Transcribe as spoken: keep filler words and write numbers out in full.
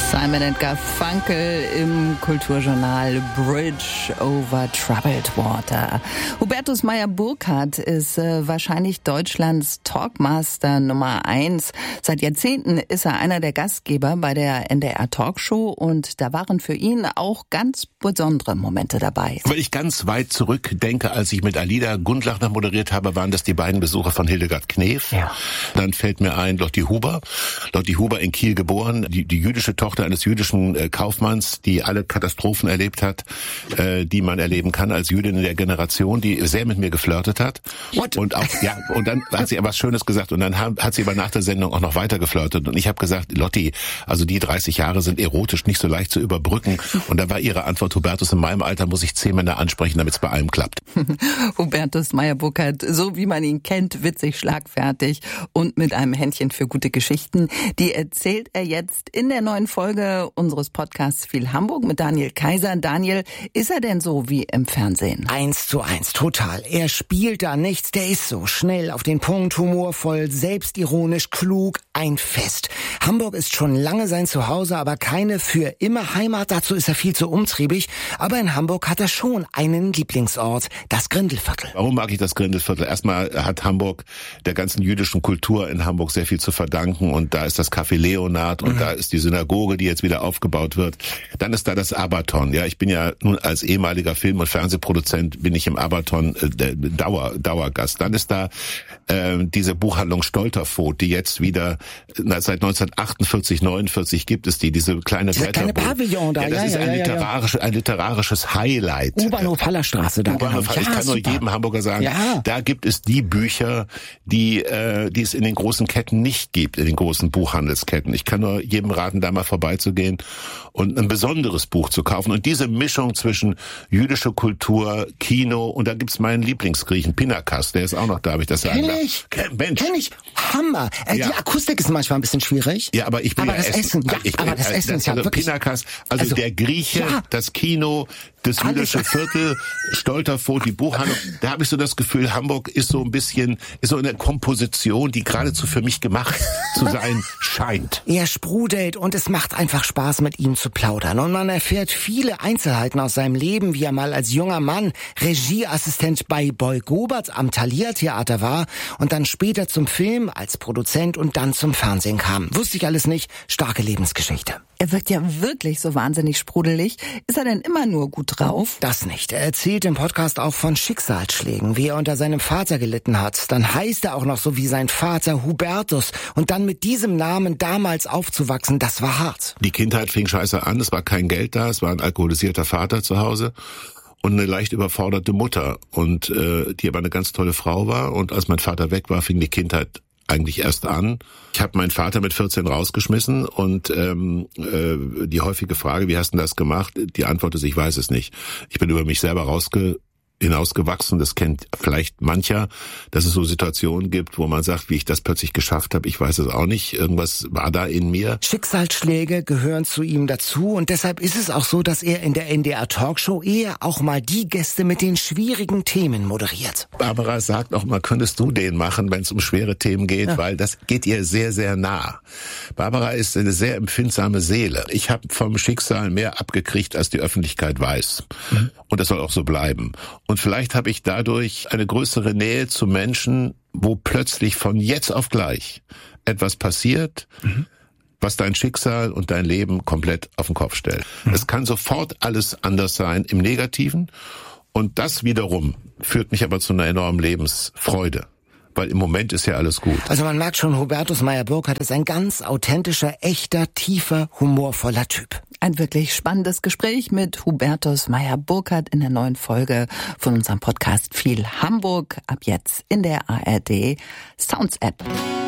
Simon and Garfunkel im Kulturjournal Bridge over Troubled Water. Hubertus Meyer-Burkhardt ist äh, wahrscheinlich Deutschlands Talkmaster Nummer eins. Seit Jahrzehnten ist er einer der Gastgeber bei der N D R Talkshow und da waren für ihn auch ganz besondere Momente dabei. Wenn ich ganz weit zurückdenke, als ich mit Alida Gundlach moderiert habe, waren das die beiden Besuche von Hildegard Knef. Ja. Dann fällt mir ein Lotti Huber. Lotti Huber in Kiel geboren, die, die jüdische Tochter eines jüdischen äh, Kaufmanns, die alle Katastrophen erlebt hat, äh, die man erleben kann als Jüdin in der Generation, die sehr mit mir geflirtet hat. What? Und auch ja, und dann hat sie aber was Schönes gesagt und dann hat, hat sie aber nach der Sendung auch noch weiter geflirtet und ich habe gesagt, Lotti, also die dreißig Jahre sind erotisch nicht so leicht zu überbrücken und da war ihre Antwort, Hubertus, in meinem Alter muss ich zehn Männer ansprechen, damit es bei allem klappt. Hubertus Meyer-Burkhardt, so wie man ihn kennt, witzig, schlagfertig und mit einem Händchen für gute Geschichten, die erzählt er jetzt in der neuen Folge unseres Podcasts Viel Hamburg mit Daniel Kaiser. Daniel, ist er denn so wie im Fernsehen? Eins zu eins, total. Er spielt da nichts, der ist so schnell auf den Punkt, humorvoll, selbstironisch, klug, ein Fest. Hamburg ist schon lange sein Zuhause, aber keine für immer Heimat, dazu ist er viel zu umtriebig. Aber in Hamburg hat er schon einen Lieblingsort, das Grindelviertel. Warum mag ich das Grindelviertel? Erstmal hat Hamburg der ganzen jüdischen Kultur in Hamburg sehr viel zu verdanken und da ist das Café Leonard und mhm. da ist die Synagoge, die jetzt wieder aufgebaut wird. Dann ist da das Abaton. Ja, ich bin ja nun als ehemaliger Film- und Fernsehproduzent bin ich im Abaton äh, Dauer, Dauergast. Dann ist da äh, diese Buchhandlung Stolterfoth, die jetzt wieder na, seit neunzehnhundertachtundvierzig, neunundvierzig gibt es die, diese kleine Diese kleine Pavillon da. Ja, das ja, ist ja, ein, ja, literarisch, ja. ein literarisches Highlight. U-Bahnhof Hallerstraße da. U-Bahnhof, genau. ich ja, kann nur super. jedem Hamburger sagen, ja. da gibt es die Bücher, die, äh, die es in den großen Ketten nicht gibt, in den großen Buchhandelsketten. Ich kann nur jedem raten, da mal vorbeizugehen und ein besonderes Buch zu kaufen. Und diese Mischung zwischen jüdischer Kultur, Kino und da gibt's meinen Lieblingsgriechen, Pinakas, der ist auch noch da, habe ich das sagen. Kenn ich, Mensch. kenn ich, Hammer. Äh, ja. Die Akustik ist manchmal ein bisschen schwierig. Ja, aber ich will aber ja das essen. Essen, ja, ich aber will, das Essen ist ja also wirklich... Pinakas, also, also der Grieche, ja. das Kino, das jüdische Viertel, Stolterfoth, die Buchhandlung, da habe ich so das Gefühl, Hamburg ist so ein bisschen, ist so eine Komposition, die geradezu für mich gemacht zu sein scheint. Er sprudelt und es macht einfach Spaß, mit ihm zu plaudern. Und man erfährt viele Einzelheiten aus seinem Leben, wie er mal als junger Mann Regieassistent bei Boy Gobert am Thalia Theater war und dann später zum Film als Produzent und dann zum Fernsehen kam. Wusste ich alles nicht, starke Lebensgeschichte. Er wirkt ja wirklich so wahnsinnig sprudelig. Ist er denn immer nur gut drauf? Das nicht. Er erzählt im Podcast auch von Schicksalsschlägen, wie er unter seinem Vater gelitten hat. Dann heißt er auch noch so wie sein Vater Hubertus. Und dann mit diesem Namen damals aufzuwachsen, das war hart. Die Kindheit fing scheiße an, es war kein Geld da, es war ein alkoholisierter Vater zu Hause und eine leicht überforderte Mutter. Und äh, die aber eine ganz tolle Frau war. Und als mein Vater weg war, fing die Kindheit eigentlich erst an. Ich habe meinen Vater mit vierzehn rausgeschmissen und ähm, äh, die häufige Frage, wie hast du das gemacht? Die Antwort ist, ich weiß es nicht. Ich bin über mich selber rausge hinausgewachsen, das kennt vielleicht mancher, dass es so Situationen gibt, wo man sagt, wie ich das plötzlich geschafft habe, ich weiß es auch nicht, irgendwas war da in mir. Schicksalsschläge gehören zu ihm dazu und deshalb ist es auch so, dass er in der N D R Talkshow eher auch mal die Gäste mit den schwierigen Themen moderiert. Barbara sagt auch mal, könntest du den machen, wenn es um schwere Themen geht, ja. Weil das geht ihr sehr, sehr nah. Barbara ist eine sehr empfindsame Seele. Ich habe vom Schicksal mehr abgekriegt, als die Öffentlichkeit weiß. Mhm. Und das soll auch so bleiben. Und vielleicht habe ich dadurch eine größere Nähe zu Menschen, wo plötzlich von jetzt auf gleich etwas passiert, mhm. was dein Schicksal und dein Leben komplett auf den Kopf stellt. Mhm. Es kann sofort alles anders sein im Negativen. Und das wiederum führt mich aber zu einer enormen Lebensfreude. Weil im Moment ist ja alles gut. Also man merkt schon, Hubertus Meyer-Burkhardt ist ein ganz authentischer, echter, tiefer, humorvoller Typ. Ein wirklich spannendes Gespräch mit Hubertus Meyer-Burkhardt in der neuen Folge von unserem Podcast Viel Hamburg. Ab jetzt in der A R D Sounds App.